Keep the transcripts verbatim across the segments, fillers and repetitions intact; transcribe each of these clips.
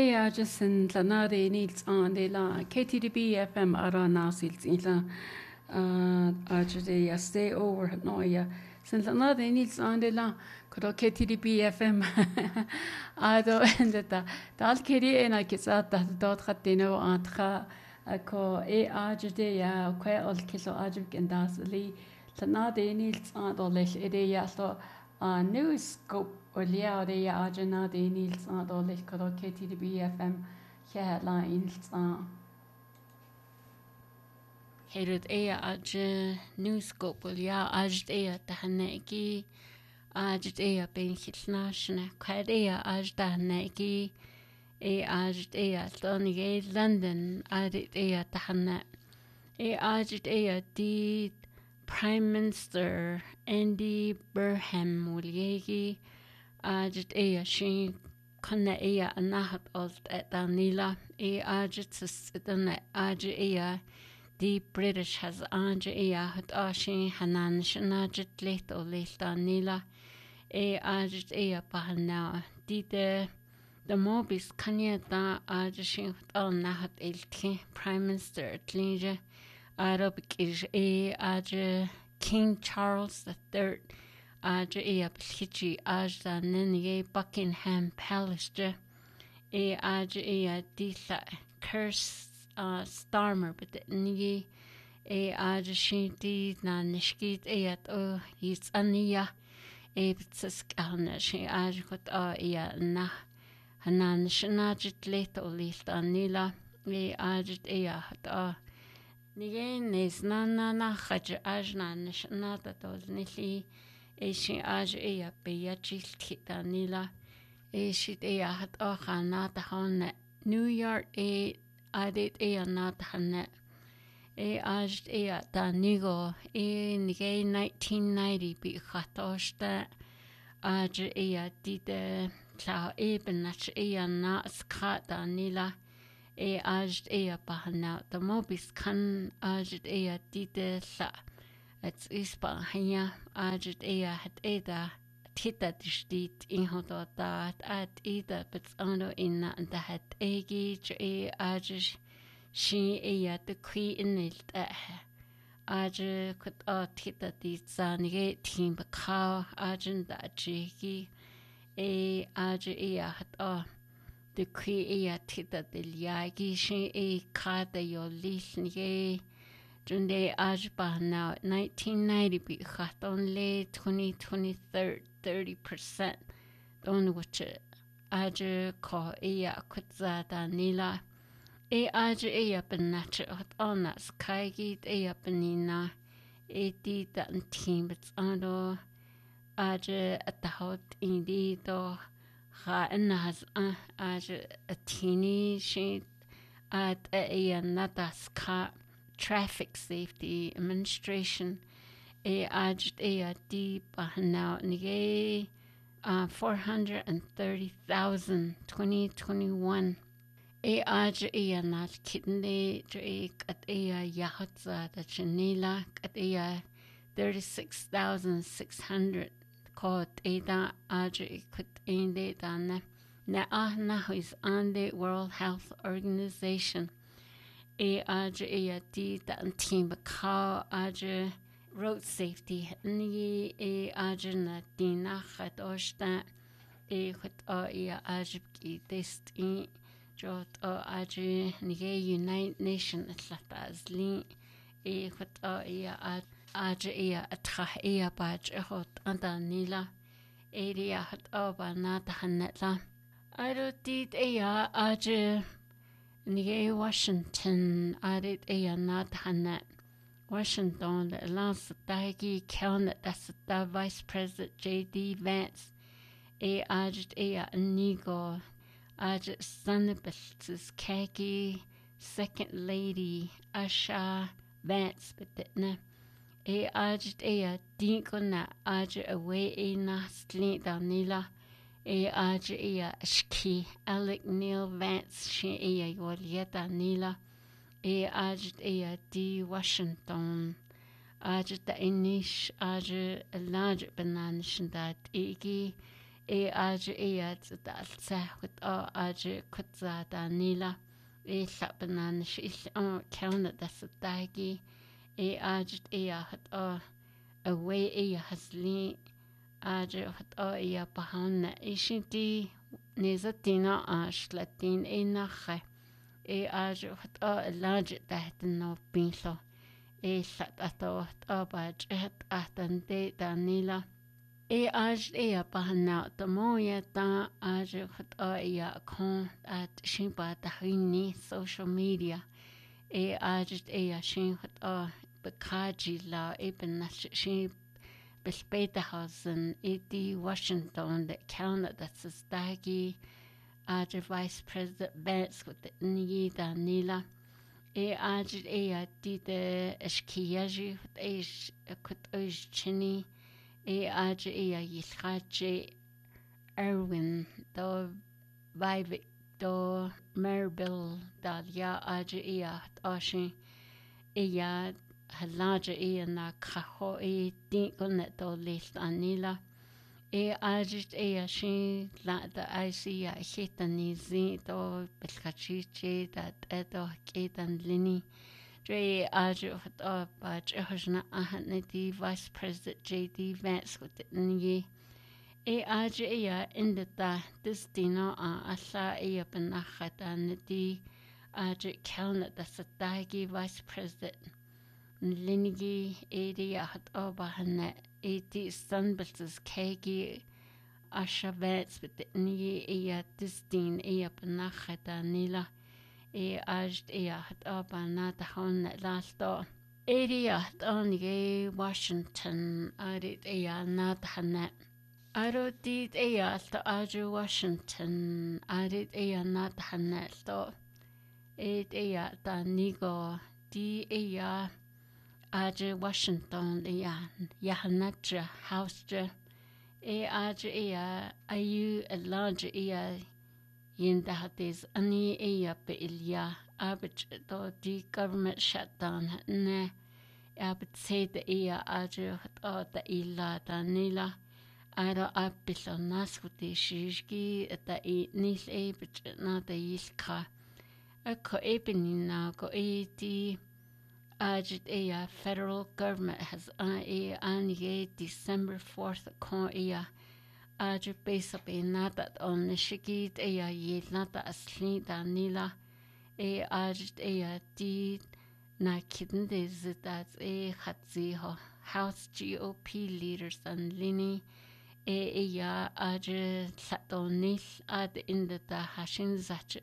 Ja, just in Lanade Nils on de la K T D B F M ara nasils in la uh de ya stay over no ya sin Lanade Nils on de la ko K T D B F M ado enda ta dal keri ena kisa ta dot khatino antra ko e ajde ya ko ol kilo ajib gendas li Lanade Nils on do le ide ya so Uh, news scope or lea de ya ajana de nils an do lich ko K T D B F M headlines an Herid ea aja newscope lea ajd ea tahanegi ajd ea ben hitnashna kwad ea ajda negi e ajd ea tonige London ajd ea tahanna e ajd ea di Prime Minister Andy Burnham Muliegi ajd ea shin konna ea anahat olt at danila e ajd sidana ajd ea the British has anja ea hat ashin hanan shanajit lit o lit danila e ajd ea bahana di de the mobis kanya da ajd shin on nahat elti Prime Minister tlinja Arabic is a aja King Charles the Third aja e abhiji aja nene Buckingham Palace ja e aja e dila curse uh, Starmer but nige e aja shinti na nishkit e at o his ania e bitsask ana shi aja kot a e na hanan shnajit let o list anila e aja e at a Nige nes na na na khaj ajna nishna ta tol nili e shi aj e ya pe ya chilti ta nila e shi e ya hat o khana ta hon New York e adit e ya na ta hane e aj e ya ta nigo e nige nineteen ninety bi khatoshta aj e ya di de tla e benach e ya na skha ta nila e ajd ea bahana the mobis kan ajd ea dide la it's ispa hanya ajd ea hat eda tita distit in hoda dat at eda bits ano inna da hat egi e ajd shi ea de qui inilt ajd kut a tita dit zanige team baka ajd da jigi e ajd ea hat a the crea tita del yagi she e kada yo lisnige junde ajba now nineteen ninety bi khaton le twenty twenty thirty percent don which aj ko e kutza da nila e aj e benach at onas kaigi e benina e di dan team but ando aj at the hot indi do ha has a teeny sheet at a nadaska traffic safety administration a aj a deep now nige uh four hundred thirty thousand twenty twenty-one a aj a not kidney drake at a yahatza the chanila at a thirty-six thousand six hundred called Ada Aja Kut Inde Dana Na Ahna is on the World Health Organization. A Aja Ea Di Dan Team Bakao Aja Road Safety Ni A Aja Na Dina Khat Oshta A Kut O Ea Ajib Ki Dist I Jot O Aja Nige United Nations Atlatas Li A Kut O Ea Aja Aja ea atra ea baj hot anda nila area hat aba nata hanetla aro dit ea aja nige Washington arit ea nata hanet Washington lance dagi count that's the Vice President J D Vance e aja ea nigo aja sanabis kaki Second Lady Asha Vance bitna e ajd ea dinkona ajd away e nastlin danila e ajd ea shki Alec Neil Vance she ea yolieta nila e ajd ea di Washington ajd da inish ajd large bananishan dat egi e aja e at dal sahut a aja kutza da nila e sabanan shil on kauna da satagi e aja e hat a away e hasli aja hat a e bahana ishinti nezatina ashlatin e nache e aja hat a laja dat no pinso e sat ato a baj et atante da nila e aj e bahana to moya ta aj hat a ya kon at shimpa ta hini social media e aj e ya shin hat a bekaji la e ben shi bespeta hausen e di Washington the counter that's a stagi aj vice president Vance with the ni da nila e aj e ya di de eskiyaji e kut oj chini e aja e a yilchache Erwin do Vivek do Maribel dalia aja e a ashin e ya halaja e a na kaho e tinkon do list anila e aja e a shin la da I see a hitani zi do belkachiche dat edo ketan lini Dre aja hat a baj ehjna ahne di Vice President J D Vance with the nye e aja e in the da destino a alla e benachatan di aja kelna da satagi Vice President linigi e di hat a bahne e di stanbelts kegi asha Vance with the nye e destin e benachatan nila e aj e hat abana da hon lasto area on ge Washington arit e na hana aro dit e alto aj Washington arit e na hana sto e e ta nigo di e aj Washington e ya ya hanatra house e aj e ayu a large e Yinda hatis ani eya pe ilya abit do di government shutdown ne abit say the eya aja o da illa da nila ara abilo naskuti shishki da e nis e bit na da iska a ko ebini na go e di ajit eya federal government has an e an ye December fourth ko eya Aja base up in that on the shikit a ye not asli danila a ajit a di na kitten is that a hatzi house G O P leaders and lini a ya aja satonis ad in the hashin zach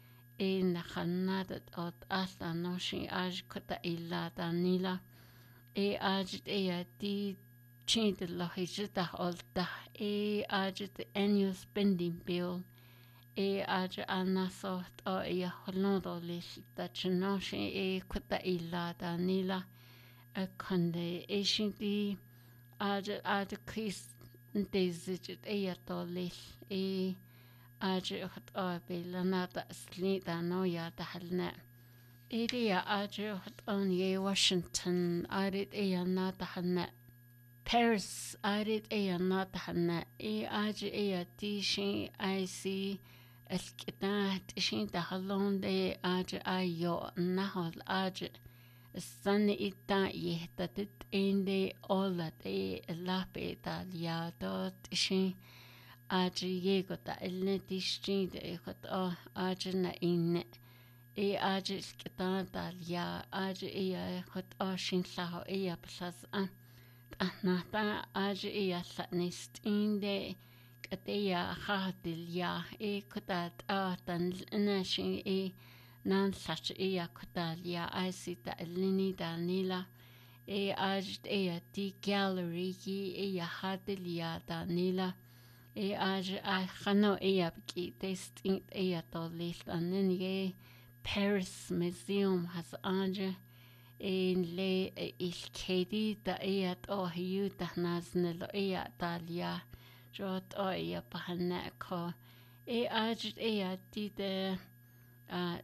a nahanat od asla noshi aj kota illa danila a ajit a di Change the lohijita olta e ajit the annual spending bill e aj anasot o e holodo lish that chinoshi e kuta illa danila a konde e shinti aj aj kris ndezit e to lish e aj hot o be lanata slita no ya dahalna e dia aj hot on ye Washington arit e na dahalna Paris arit e not hana e aj e tishin I see الكتاب تشين تحلون دي آج آيو نهول آج السنة إتا يهتدت إن دي أولا دي الله بيتا ليادو تشين آج يغو تا إلنا تشين دي خد آه آج نا إن إي آج الكتاب دا ليا آج إيا خد آه شين ساهو إيا بساس آه أنا تا آج إيا سنستين دي كتيا خاطل يا إيه كتات آتن ناشين إيه نان ساتش إيه كتال يا آي سيتا الليني دانيلا إيه آجد إيه دي جالري إيه خاطل يا دانيلا إيه آج آي خانو إيه بكي تستين إيه طوليس لأنن إيه باريس ميزيوم هاس آج إيه لي إلكيدي دا إيه توهيو تهنازنلو إيه داليا Jot oia pahana ko e ajit e ati de a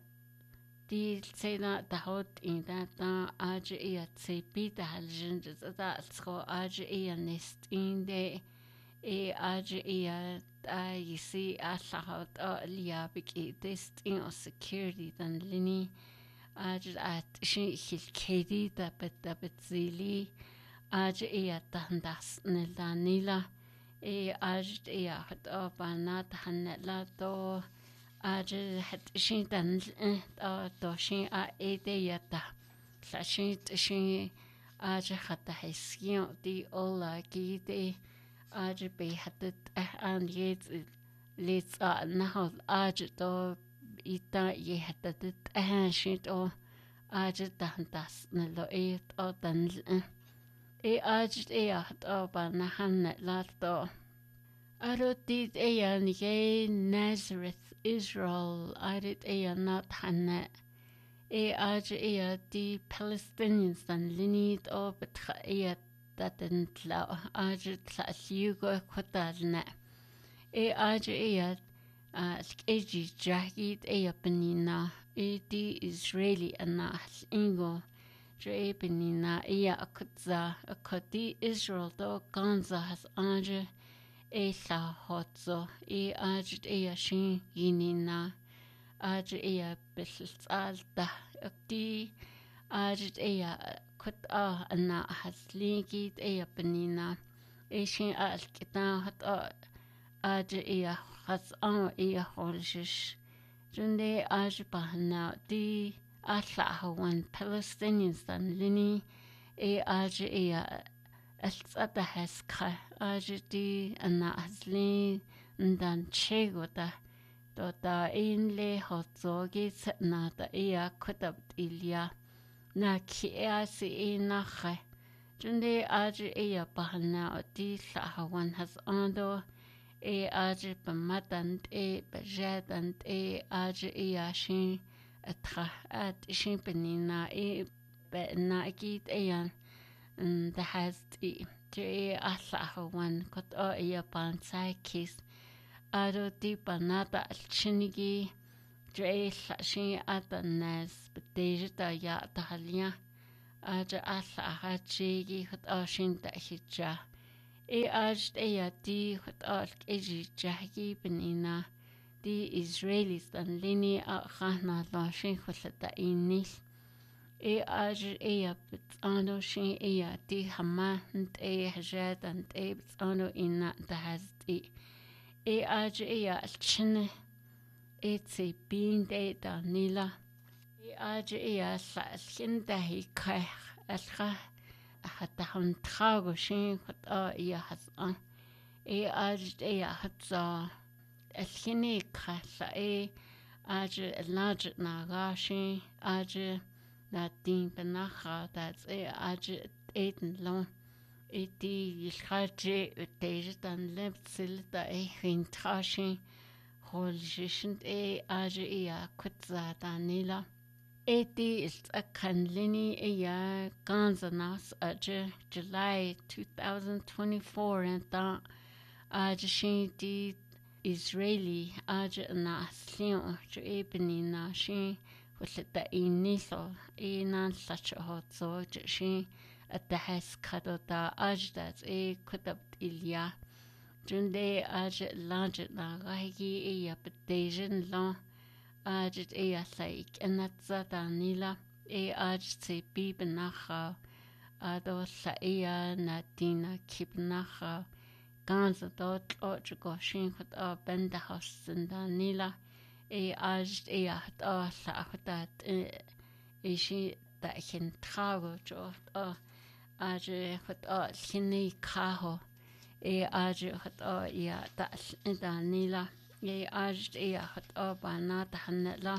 di tsena da hot in da da aj e atse pi da haljen da sko aj e nest in de e aj e uh, you see a lot of Lia big this thing of security than Lini. Ajud at she his Katie da bit da bit zili. Aj ea tandas nila nila. E ajud ea hat of anat hanela do. Ajud hat she dan uh do she a edeyata. She she ajud hat the hiskion di ola gide. Ajud be hat it and yet let's uh now ajud do. Ita ye had it a sheet or ajit das nelo eight or dan e ajit e at oba nahan lato. Arut did a nige Nazareth Israel arit a not hanna e ajit e the Palestinians and linit or but e that didn't law ajit hugo quatalna e ajit e Uh, Egi Jahid Eapenina, Edi Israeli Anah Ingo, Japenina Ea Akutza, Akoti Israel do Ganza has Anja Esa Hotzo, E Ajit Ea Shin Yinina, Aj Ea Bissels Alta, Akti Ajit Ea Kut A Anna has Linkit Eapenina, Eshin Alkita Hat Aj Ea. Has on a horses. Junde Ajbahna di Atlahawan Palestinians than Lini e Ajia at the Heska Ajdi and Asli and then Chegota Dota Inle Hotzogi Nata Ea Kutab Ilia Naki Asi Nache Junde Ajia Bahana di Sahawan has ondo. E ajit bamatant e bajatant e ajit e ashin atra at shin penina e na git eyan and the has the tre asahawan kot o e pan kis ado di panata chinigi tre shin atanas betejita ya tahalia aja asahachigi kot o shin ta hija. E ajt ea di hot alk eji jahgi benina di Israelis dan lini a khana la shin khulata inis e aj ea bitsano shin ea di hama nt e hajat ant e bitsano inna dahazdi e aj ea alchin e tsi bin de da nila e aj ea sa alchin dahi kai alkha حتى هم تخاغو شين خد آه إيا حسن إيه أجد إيا حتى الخيني كاسا إيه أجد اللاجد ناغاشي أجد ناتين بناخا تاز إيه أجد إيدن لون إيه دي يشخاجي وتيجد أن لبتسل دا إيه خين تخاشي خول جيشند إيه أجد إيا كتزا دانيلا Eti is a kanlini iya ganzanas aja July twenty twenty-four and ta aja shin di Israeli aja na slion jo ebeni na shin wulita iniso e nan such a hot so shin at the has kadota aja that's e kudabt ilya junde aja lanjet na gahigi iya bedejen long Ajit ea saik enatza danila e ajit se bibnacha ado sa ea natina kibnacha ganza dot ocho goshin khut a benda hosten danila e ajit ea hat a sa khutat e shi da hin trago jot a ajit khut a khini khaho e ajit khut a ya da danila E ajt ea hat abana tahanela.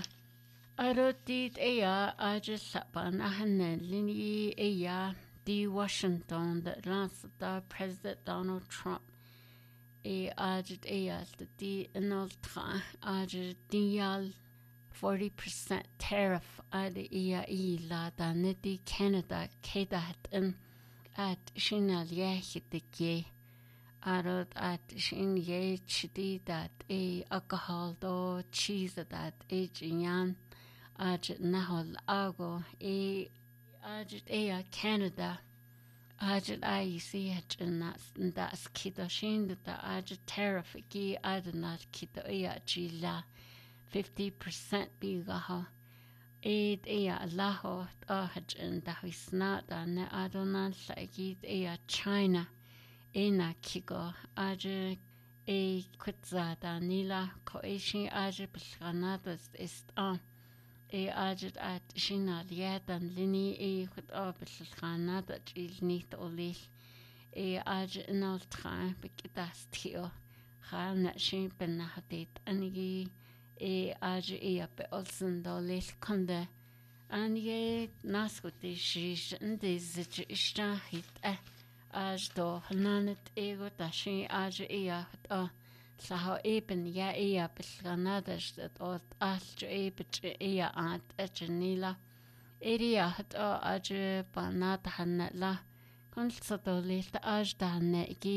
Arotit ea ajt sapana hanelini ea di Washington that last the President Donald Trump. E ajt ea di enoltra ajt dial forty percent tariff ad ea e la daneti Canada kedat en at shinal yahitike. Arod at shin ye chidi that e alcohol do cheese that e jinyan ajit nahol ago e ajit e Canada Ajit I see it in that that's kito shin that ajit terrifiki adanat kito iya chila fifty percent bigaha. Eid iya laho ahaj in the hisnat and adonal like iya China. Ena kiko ajit e kwitza da nila koishi ajit pilganadas ist on. E ajit at shina liatan lini e khut abel khana da il nit olil e ajit nal tra bikitas tio khana shin penna hatit anigi e ajit e ape olsen dolil konde anige naskuti shish indi zich ishta hit e aj do hananet ego tashi ajit e a Saho eben ja eher beschanadet dort als ebet eher art etchenila. Eria hat a aje banat hanla. Konst so licht aj da ne